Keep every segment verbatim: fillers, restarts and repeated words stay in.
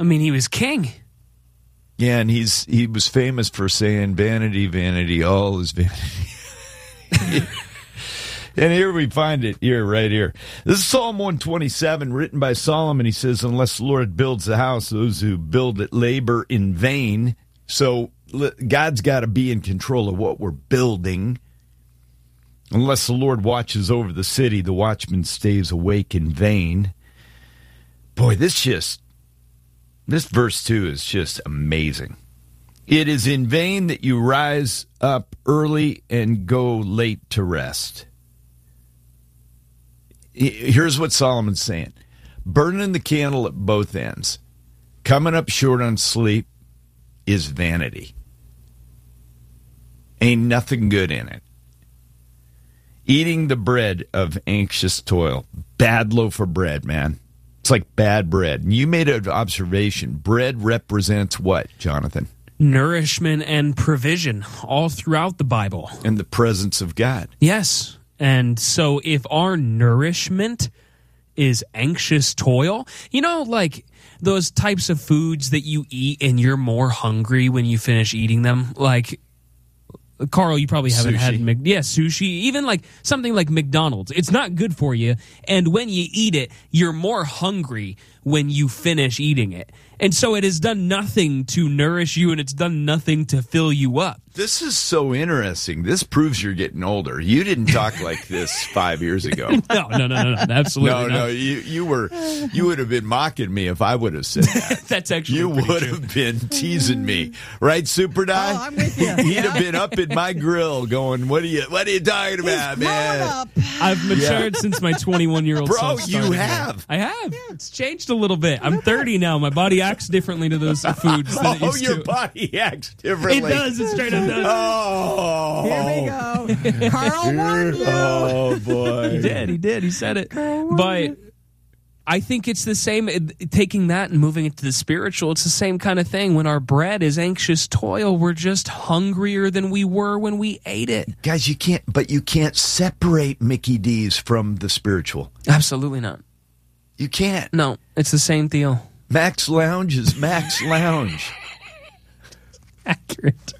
I mean, he was king. Yeah, and he's he was famous for saying, vanity, vanity, all is vanity. And here we find it here, right here. This is Psalm one twenty-seven, written by Solomon. He says, unless the Lord builds the house, those who build it labor in vain. So God's got to be in control of what we're building. Unless the Lord watches over the city, the watchman stays awake in vain. Boy, this just, this verse two is just amazing. It is in vain that you rise up early and go late to rest. Here's what Solomon's saying. Burning the candle at both ends, coming up short on sleep, is vanity. Ain't nothing good in it. Eating the bread of anxious toil. Bad loaf of bread, man. It's like bad bread. And you made an observation. Bread represents what, Jonathan? Nourishment and provision all throughout the Bible. And the presence of God. Yes. And so if our nourishment is anxious toil, you know, like those types of foods that you eat and you're more hungry when you finish eating them, like, Carl, you probably haven't sushi. had, Mc- yeah, sushi, even like something like McDonald's. It's not good for you. And when you eat it, you're more hungry when you finish eating it. And so it has done nothing to nourish you, and it's done nothing to fill you up. This is so interesting. This proves you're getting older. You didn't talk like this five years ago. No, no, no, no, no, absolutely no, not. no. You you were you would have been mocking me if I would have said that. That's actually you pretty would true. have been teasing me, right, Super Die? Oh, I'm with you. He'd have been up in my grill, going, "What are you? What are you talking about, He's man?" grown up. I've matured since my twenty-one-year-old Bro, self started. you have. I have. It's changed a little bit. I'm thirty now. My body acts differently to those foods than it Oh, used your to. body acts It differently. does. It straight up does. Oh, Here we go. Carl warned you. Oh boy, He did. He did. He said it. But I think it's the same, it- taking that and moving it to the spiritual, it's the same kind of thing. When our bread is anxious toil, we're just hungrier than we were when we ate it. Guys, you can't, but you can't separate Mickey D's from the spiritual. Absolutely not. You can't. No, it's the same deal. Max Lounge is Max Lounge. Accurate.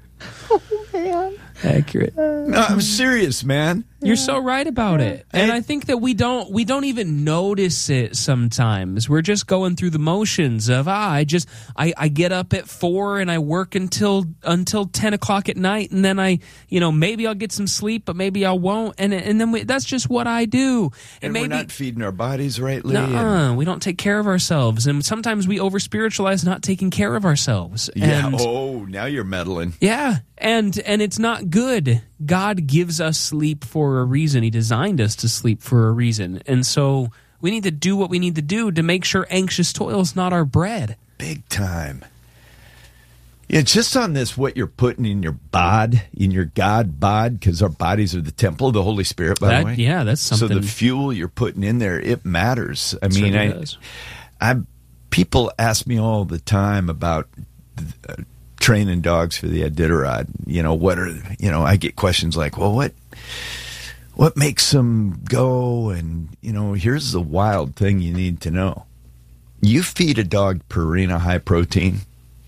Man. Accurate. No, I'm serious, man. You're so right about it. And I- I think that we don't we don't even notice it sometimes. We're just going through the motions of ah, I just I, I get up at four and I work until until ten o'clock at night, and then I you know maybe I'll get some sleep, but maybe I won't, and and then we, that's just what I do. And maybe we're not feeding our bodies rightly. and- nuh-uh, we don't take care of ourselves, and sometimes we over spiritualize not taking care of ourselves. Yeah. And Oh, now you're meddling. yeah, and and it's not good. God gives us sleep for a reason. He designed us to sleep for a reason. And so we need to do what we need to do to make sure anxious toil is not our bread. Big time. Yeah, just on this, what you're putting in your bod, in your God bod, because our bodies are the temple of the Holy Spirit, by That- the way. yeah, that's So something. the fuel you're putting in there, it matters. I mean, Certainly I, does. I, people ask me all the time about uh, training dogs for the Iditarod. You know, what are, you know, I get questions like, well, what, what makes them go? And, you know, here's the wild thing you need to know. You feed a dog Purina high protein,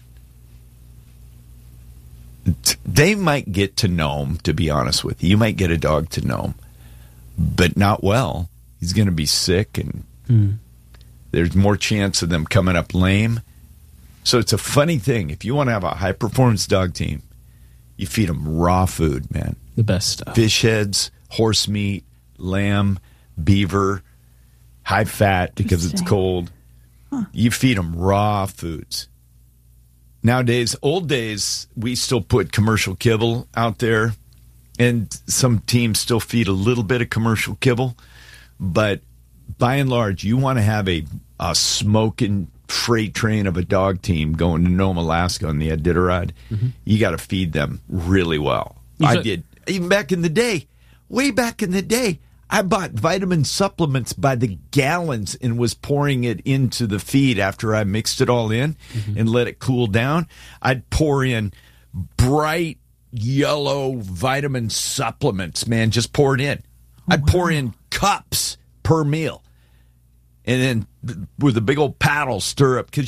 they might get to know him, to be honest with you. You might get a dog to know him, but not well. He's going to be sick, and Mm. there's more chance of them coming up lame. So it's a funny thing. If you want to have a high-performance dog team, you feed them raw food, man. The best stuff. Fish heads, horse meat, lamb, beaver, high fat because it's cold. You feed them raw foods. Nowadays, old days, we still put commercial kibble out there, and some teams still feed a little bit of commercial kibble. But by and large, you want to have a, a smoking freight train of a dog team going to Nome, Alaska on the Iditarod. Mm-hmm. You got to feed them really well. You I said- did. Even back in the day, way back in the day, I bought vitamin supplements by the gallons and was pouring it into the feed after I mixed it all in mm-hmm. and let it cool down. I'd pour in bright yellow vitamin supplements, man, just pour it in. Oh, I'd wow. pour in cups per meal. And then with a big old paddle stir up, because